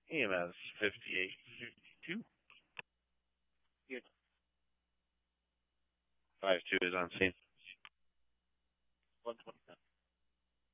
EMS 5852. Good. 52 is on scene. 127.